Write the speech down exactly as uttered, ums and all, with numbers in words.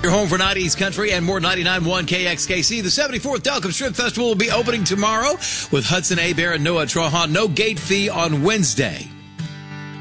Your home for nineties country and more. Ninety-nine point one K X K C. The seventy-fourth Delcom Strip Festival will be opening tomorrow with Hudson Abear and Noah Trahan. No gate fee on Wednesday.